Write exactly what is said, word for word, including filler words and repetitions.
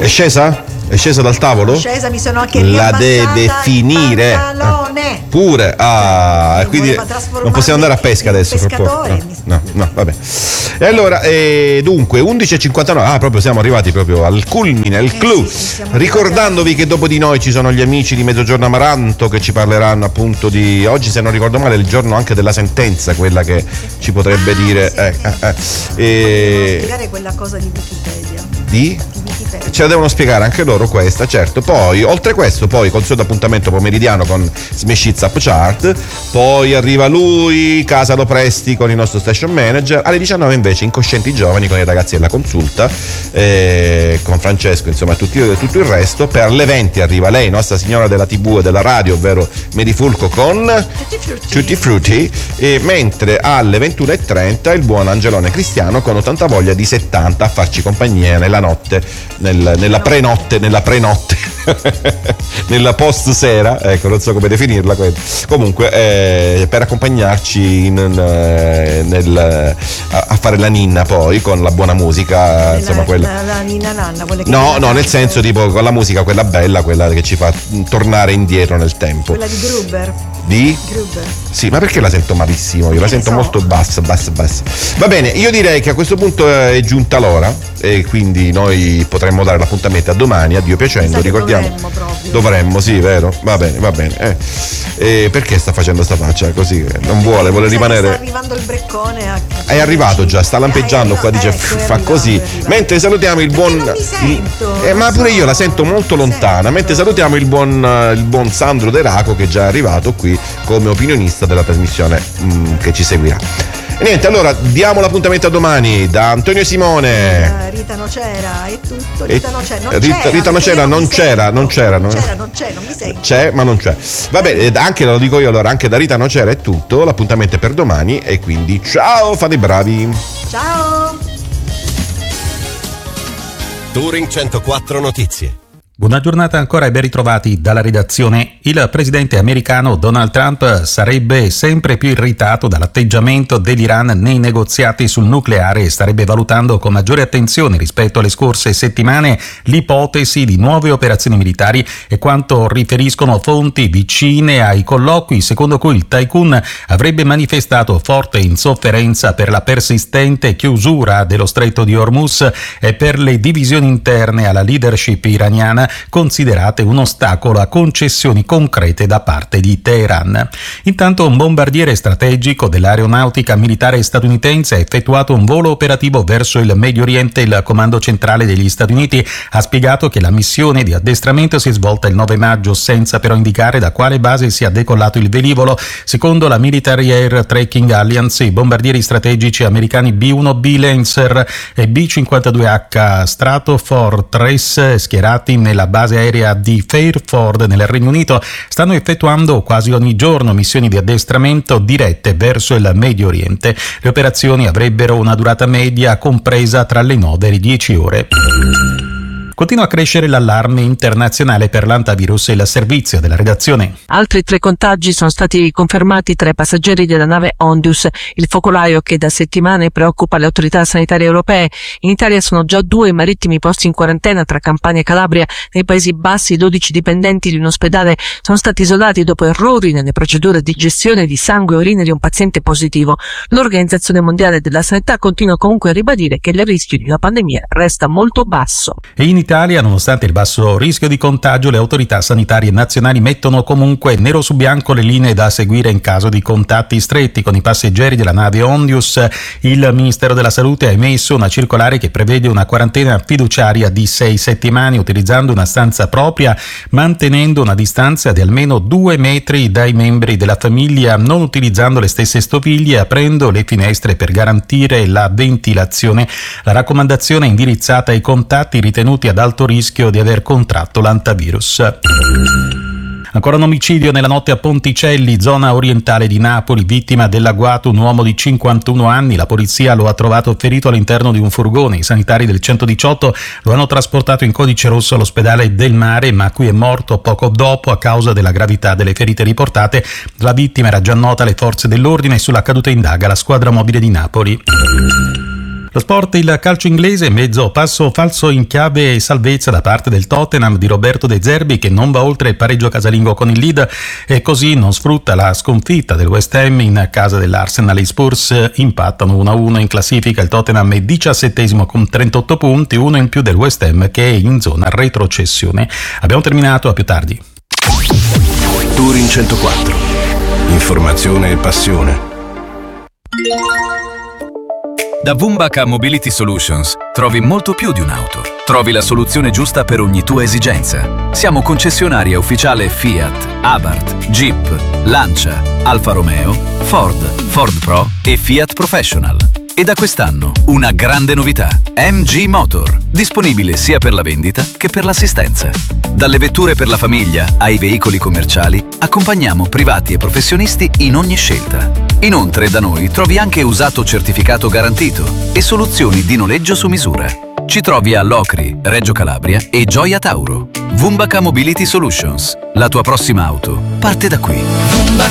È scesa? È scesa dal tavolo? È scesa, mi sono anche la deve finire pantalone. Pure ah, quindi non possiamo andare a pesca adesso pescatore. No, no, no, vabbè. E allora eh, dunque undici e cinquantanove, ah proprio siamo arrivati proprio al culmine, al eh clou, sì, sì, ricordandovi che dopo di noi ci sono gli amici di Mezzogiorno Amaranto che ci parleranno appunto di oggi, se non ricordo male, il giorno anche della sentenza, quella che ci potrebbe ah, dire sì, eh, sì. eh, eh, eh, spiegare quella cosa di Wikipedia di? Ce la devono spiegare anche loro questa, certo. Poi, oltre questo, poi consueto appuntamento pomeridiano con Smash Hits Up Chart. Poi arriva lui, Casalo Presti con il nostro station manager. Alle diciannove invece Incoscienti Giovani con i ragazzi della consulta, eh, con Francesco, insomma tutti, tutto il resto. Per le venti arriva lei, Nostra Signora della tivù e della radio, ovvero Medifulco con Tutti Frutti. E mentre alle ventuno e trenta il buon Angelone Cristiano con ottanta voglia di settanta a farci compagnia nella notte, nel, nella prenotte, nella prenotte, nella post sera, ecco, non so come definirla. Comunque, eh, per accompagnarci in, eh, nel, a, a fare la ninna poi con la buona musica, la, insomma, quella. La, la ninna nanna, quella che no, no, nel senso tipo con la musica, quella bella, quella che ci fa tornare indietro nel tempo. Quella di Gruber. Di? Gruber. Sì, ma perché la sento malissimo? Io la sento so. molto bassa, bassa, bassa. Va bene, io direi che a questo punto è giunta l'ora e quindi noi potremmo dare l'appuntamento a domani, a Dio piacendo. Ricordiamo. Dovremmo proprio. Dovremmo, sì, vero? Va bene, va bene. Eh. E perché sta facendo sta faccia così? Non vuole, vuole rimanere. Sta arrivando il breccone. A... È arrivato già, sta lampeggiando qua, dice ecco, fa arrivato, così. Mentre salutiamo il buon. Non mi sento, eh, ma pure so. io la sento molto lontana. Sento. Mentre salutiamo il buon, il buon Sandro De Raco, che è già arrivato qui come opinionista della trasmissione mh, che ci seguirà. E niente, allora diamo l'appuntamento a domani da Antonio Simone. Uh, Rita Nocera, è tutto. Rita Nocera, non Rita, c'era. Rita Nocera non c'era, non c'era, non no? c'era, non c'è, non mi sento. C'è, ma non c'è. Vabbè, anche lo dico io allora, anche da Rita Nocera è tutto. L'appuntamento è per domani e quindi ciao, fate i bravi. Ciao. Touring centoquattro Notizie. Buona giornata ancora e ben ritrovati dalla redazione. Il presidente americano Donald Trump sarebbe sempre più irritato dall'atteggiamento dell'Iran nei negoziati sul nucleare e starebbe valutando con maggiore attenzione rispetto alle scorse settimane l'ipotesi di nuove operazioni militari e quanto riferiscono fonti vicine ai colloqui secondo cui il tycoon avrebbe manifestato forte insofferenza per la persistente chiusura dello stretto di Hormuz e per le divisioni interne alla leadership iraniana, considerate un ostacolo a concessioni concrete da parte di Teheran. Intanto un bombardiere strategico dell'aeronautica militare statunitense ha effettuato un volo operativo verso il Medio Oriente. Il comando centrale degli Stati Uniti ha spiegato che la missione di addestramento si è svolta il nove maggio senza però indicare da quale base sia decollato il velivolo. Secondo la Military Air Tracking Alliance, i bombardieri strategici americani B uno B Lancer e B cinquantadue H Stratofortress schierati nella la base aerea di Fairford nel Regno Unito stanno effettuando quasi ogni giorno missioni di addestramento dirette verso il Medio Oriente. Le operazioni avrebbero una durata media compresa tra le nove e le dieci ore. Continua a crescere l'allarme internazionale per l'antivirus e il servizio della redazione. Altri tre contagi sono stati confermati tra i passeggeri della nave Ondius, il focolaio che da settimane preoccupa le autorità sanitarie europee. In Italia sono già due i marittimi posti in quarantena tra Campania e Calabria. Nei Paesi Bassi dodici dipendenti di un ospedale sono stati isolati dopo errori nelle procedure di gestione di sangue e urine di un paziente positivo. L'Organizzazione Mondiale della Sanità continua comunque a ribadire che il rischio di una pandemia resta molto basso. E in Italia, nonostante il basso rischio di contagio, le autorità sanitarie nazionali mettono comunque nero su bianco le linee da seguire in caso di contatti stretti con i passeggeri della nave Ondius. Il Ministero della Salute ha emesso una circolare che prevede una quarantena fiduciaria di sei settimane utilizzando una stanza propria, mantenendo una distanza di almeno due metri dai membri della famiglia, non utilizzando le stesse stoviglie e aprendo le finestre per garantire la ventilazione. La raccomandazione è indirizzata ai contatti ritenuti ad alto rischio di aver contratto l'antivirus. Ancora un omicidio nella notte a Ponticelli, zona orientale di Napoli, vittima dell'agguato un uomo di cinquantuno anni. La polizia lo ha trovato ferito all'interno di un furgone. I sanitari del centodiciotto lo hanno trasportato in codice rosso all'ospedale del Mare, ma qui è morto poco dopo a causa della gravità delle ferite riportate. La vittima era già nota alle forze dell'ordine e sulla caduta indaga la squadra mobile di Napoli. Lo sport, il calcio inglese, mezzo passo falso in chiave salvezza da parte del Tottenham di Roberto De Zerbi, che non va oltre il pareggio casalingo con il Leeds e così non sfrutta la sconfitta del West Ham in casa dell'Arsenal. I Spurs impattano uno a uno in classifica, il Tottenham è diciassettesimo con trentotto punti, uno in più del West Ham che è in zona retrocessione. Abbiamo terminato, a più tardi. Touring centoquattro. Informazione e passione. Da Vumbaka Mobility Solutions trovi molto più di un'auto. Trovi la soluzione giusta per ogni tua esigenza. Siamo concessionaria ufficiale Fiat, Abarth, Jeep, Lancia, Alfa Romeo, Ford, Ford Pro e Fiat Professional. E da quest'anno una grande novità: M G Motor, disponibile sia per la vendita che per l'assistenza. Dalle vetture per la famiglia ai veicoli commerciali, accompagniamo privati e professionisti in ogni scelta. Inoltre da noi trovi anche usato certificato garantito e soluzioni di noleggio su misura. Ci trovi a Locri, Reggio Calabria e Gioia Tauro. Vumbaka Mobility Solutions. La tua prossima auto parte da qui.